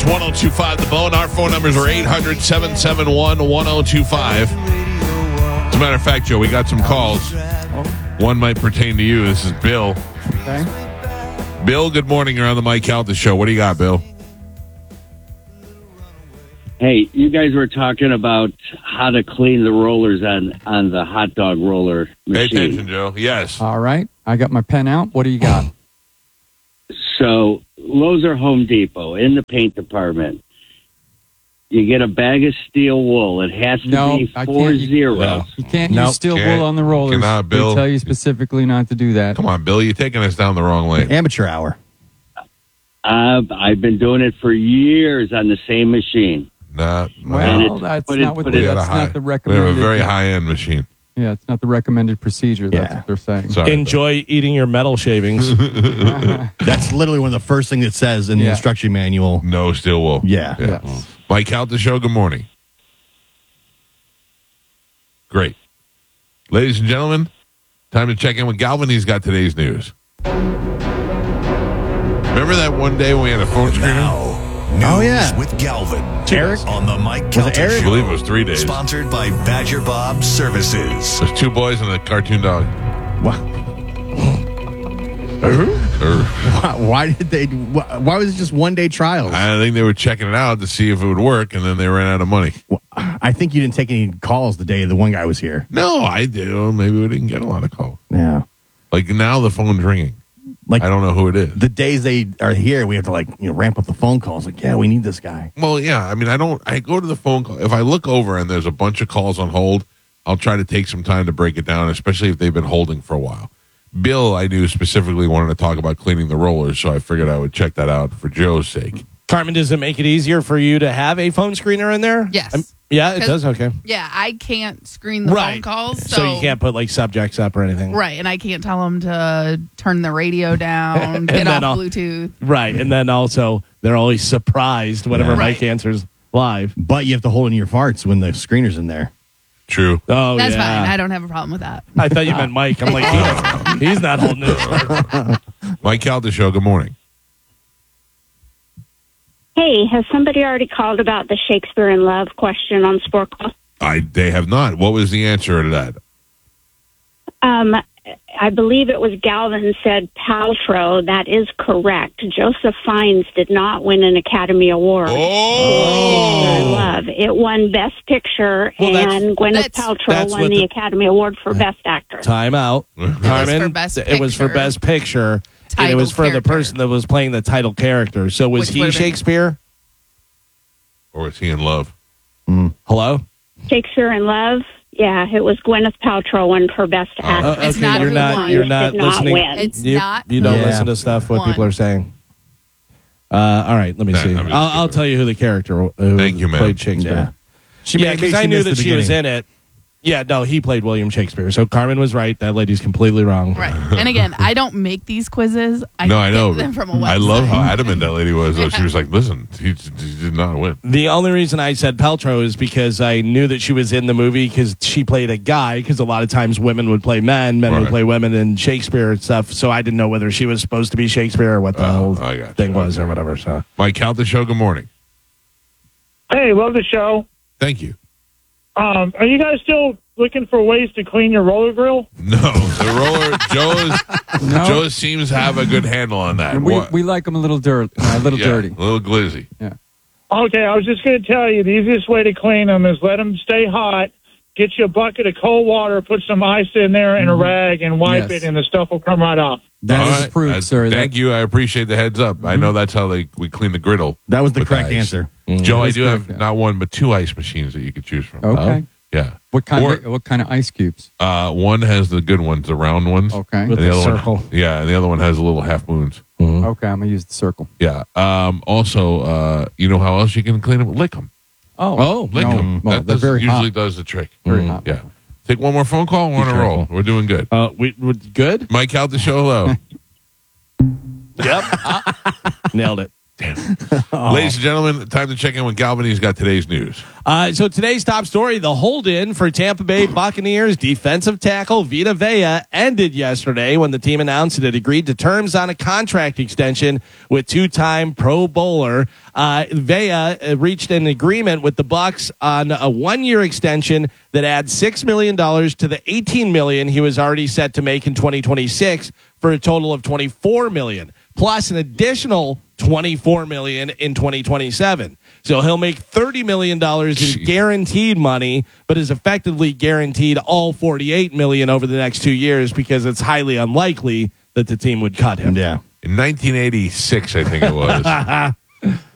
1025 The Bone. Our phone numbers are 800-771-1025. As a matter of fact, Joe, we got some calls. One might pertain to you. This is Bill. Okay. Bill, good morning. You're on the Mike Calta Show. What do you got, Bill? Hey, you guys were talking about how to clean the rollers on the hot dog roller machine. Pay attention, Joe. Yes. All right. I got my pen out. What do you got? So, Lowe's or Home Depot, in the paint department, you get a bag of steel wool. It has to be I 4 can't. zeros. No. You can't Nope. use steel Can't. wool on the rollers. Cannot, Bill. They tell you specifically not to do that. Come on, Bill. You're taking us down the wrong lane. Amateur hour. I've been doing it for years on the same machine. Nah, Well, that's put it- not what put the, it- that's not the we have recommended. a very high-end machine. Yeah, it's not the recommended procedure. That's Yeah. what they're saying. Sorry. Enjoy eating your metal shavings. That's literally one of the first things it says in the Yeah. instruction manual. No steel wool. Yeah. Yes. Mike Calta Show, good morning. Great. Ladies and gentlemen, time to check in with Galvin. He's got today's news. Remember that one day when we had a phone screener? Now, news Oh, yeah. with Galvin. Eric? On the Mike Was it Calta Eric? I Show. believe it was 3 days. Sponsored by Badger Bob Services. There's two boys and a cartoon dog. Why did they? Why was it just 1 day trials? I think they were checking it out to see if it would work, and then they ran out of money. I think you didn't take any calls the day the one guy was here. No, I do. Maybe we didn't get a lot of calls. Yeah. Like now the phone's ringing. Like I don't know who it is. the days they are here, we have to ramp up the phone calls. Like, yeah, we need this guy. Well, yeah. I mean, I go to the phone call. If I look over and there's a bunch of calls on hold, I'll try to take some time to break it down, especially if they've been holding for a while. Bill, I knew specifically wanted to talk about cleaning the rollers, so I figured I would check that out for Joe's sake. Carmen, does it make it easier for you to have a phone screener in there? Yes. Yeah, it does. Okay. Yeah, I can't screen the phone calls. So you can't put like subjects up or anything. Right, and I can't tell them to turn the radio down, get then off I'll- Bluetooth. Right. And then also, they're always surprised whenever Yeah. Mike Right. answers live. But you have to hold in your farts when the screener's in there. True. Oh, That's yeah. fine. I don't have a problem with that. I thought you meant Mike. I'm like, he's not holding it. Mike Calta Show, good morning. Hey, has somebody already called about the Shakespeare in Love question on Sport Call? They have not. What was the answer to that? I believe it was Galvin said Paltrow. That is correct. Joseph Fiennes did not win an Academy Award. Shakespeare in Love. It won Best Picture, Well, and Gwyneth that's Paltrow won what the the- Academy Award for Best Actor. Time out. Carmen, for Best it was for Picture. Best Picture. And it Title was for the character. person that was playing the title character. So was Which he would've been- Shakespeare? Or is he in love? Hello? Shakespeare in Love. Yeah, it was Gwyneth Paltrow won for Best Actor. It's not you're who not. won. You're Did not not listening. win. It's you, not You don't Yeah. listen to stuff what Won. people are saying. All right, let me Nah, see. I'm just I'll kidding. tell you who the character who Thank you, ma'am. played Shakespeare. She Yeah, made- because she I knew missed that the she was beginning. in it. Yeah, no, he played William Shakespeare. So Carmen was right. That lady's completely wrong. Right. And again, I don't make these quizzes. I know. get them from a website. I love how adamant that lady was. Though. She was like, listen, he did not win. The only reason I said Paltrow is because I knew that she was in the movie because she played a guy. Because a lot of times women would play men Right. would play women in Shakespeare and stuff. So I didn't know whether she was supposed to be Shakespeare or what the whole I got you. thing was Okay. or whatever. So Mike Calta Show, good morning. Hey, love the show. Thank you. Are you guys still looking for ways to clean your roller grill? No, the roller, No. Joe seems to have a good handle on that. And we like them a little dirty. Yeah, Dirty. a little glizzy. Okay, I was just going to tell you the easiest way to clean them is let them stay hot. Get you a bucket of cold water, put some ice in there and a rag, and wipe Yes. it, and the stuff will come right off. That All is right. approved, sir. Thank you. I appreciate the heads up. I know that's how we clean the griddle. That was the with correct ice. answer. Joe, I That's do have correct, yeah. not one but two ice machines that you could choose from. Okay. Yeah. What kind? Or- What kind of ice cubes? One has the good ones, the round ones. Okay. And With the the other circle. One, yeah, and the other one has the little half moons. Okay, I'm gonna use the circle. Yeah. Also, you know how else you can clean them? Lick them. Oh, Lick no. them. Well, that they're very usually hot. does the trick. Very hot. Yeah. Take one more phone call. We're on a roll. We're doing good. we good. Mike out the show. Hello. Yep. Nailed it. Ladies and gentlemen, time to check in with Galvin. He's got today's news. So today's top story, the hold-in for Tampa Bay Buccaneers defensive tackle Vita Vea ended yesterday when the team announced it had agreed to terms on a contract extension with two-time Pro Bowler. Vea reached an agreement with the Bucs on a one-year extension that adds $6 million to the $18 million he was already set to make in 2026 for a total of $24 million, plus an additional $24 million in 2027. So he'll make $30 million in guaranteed money, but is effectively guaranteed all $48 million over the next 2 years because it's highly unlikely that the team would cut him. Yeah. In 1986, I think it was.